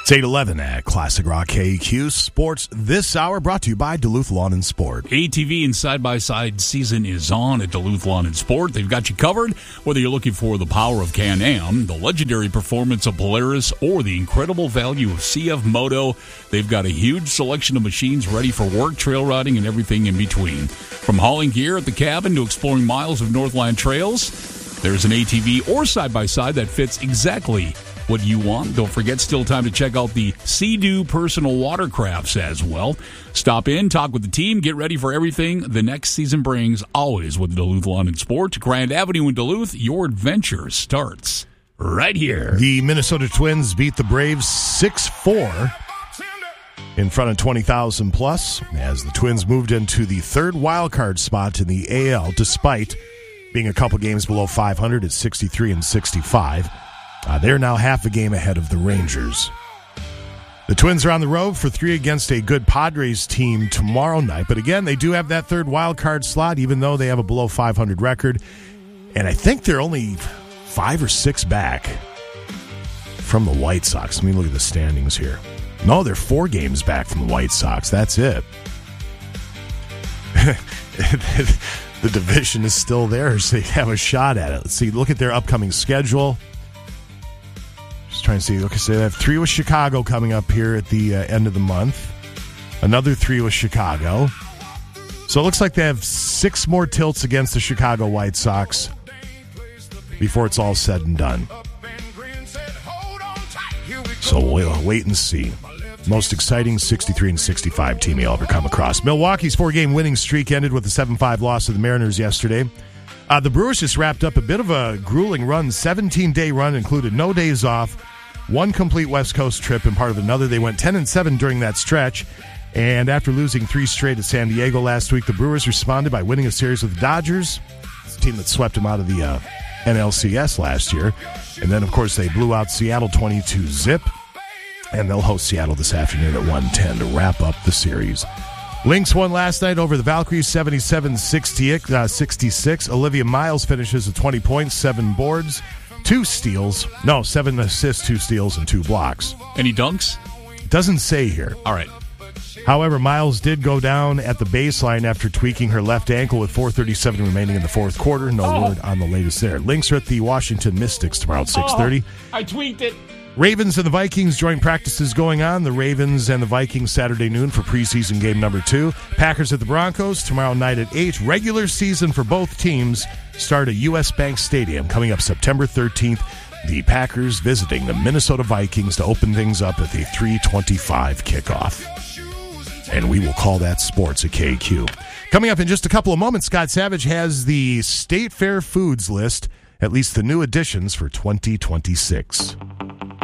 It's 8:11 at Classic Rock KQ Sports this hour, brought to you by Duluth Lawn and Sport. ATV and side-by-side season is on at Duluth Lawn and Sport. They've got you covered, whether you're looking for the power of Can-Am, the legendary performance of Polaris, or the incredible value of CF Moto. They've got a huge selection of machines ready for work, trail riding, and everything in between. From hauling gear at the cabin to exploring miles of Northland trails, there's an ATV or side-by-side that fits exactly what you want. Don't forget, still time to check out the Sea-Doo personal watercrafts as well. Stop in, talk with the team, get ready for everything the next season brings, always with Duluth Lawn and Sport. Grand Avenue in Duluth, your adventure starts right here. The Minnesota Twins beat the Braves 6-4 in front of 20,000 plus as the Twins moved into the third wildcard spot in the AL, despite being a couple games below 500 at 63 and 65. They're now half a game ahead of the Rangers. The Twins are on the road for 3 against a good Padres team tomorrow night. But again, they do have that third wild card slot, even though they have a below 500 record. And I think they're only 5 or 6 back from the White Sox. Let me look at the standings here. No, they're 4 games back from the White Sox. That's it. The division is still theirs. So they have a shot at it. Let's see. Look at their upcoming schedule. Just trying to see. Okay, so they have 3 with Chicago coming up here at the end of the month. Another 3 with Chicago. So it looks like they have 6 more tilts against the Chicago White Sox before it's all said and done. So we'll wait and see. Most exciting 63 and 65 team you'll ever come across. Milwaukee's 4-game winning streak ended with a 7-5 loss to the Mariners yesterday. The Brewers just wrapped up a bit of a grueling run. 17-day run, included no days off, 1 complete West Coast trip and part of another. They went 10-7 during that stretch. And after losing 3 straight at San Diego last week, the Brewers responded by winning a series with the Dodgers, the team that swept them out of the NLCS last year. And then, of course, they blew out Seattle 22-zip. And they'll host Seattle this afternoon at 1:10 to wrap up the series. Lynx won last night over the Valkyries 77-66. Olivia Miles finishes with 20 points, 7 boards, 2 steals. No, 7 assists, 2 steals, and 2 blocks. Any dunks? Doesn't say here. All right. However, Miles did go down at the baseline after tweaking her left ankle with 4:37 remaining in the fourth quarter. No word on the latest there. Lynx are at the Washington Mystics tomorrow at 6:30. I tweaked it. Ravens and the Vikings join practices going on. The Ravens and the Vikings Saturday noon for preseason game number 2. Packers at the Broncos tomorrow night at 8. Regular season for both teams start at U.S. Bank Stadium coming up September 13th. The Packers visiting the Minnesota Vikings to open things up at the 3:25 kickoff. And we will call that sports at KQ. Coming up in just a couple of moments, Scott Savage has the State Fair Foods list, at least the new additions for 2026.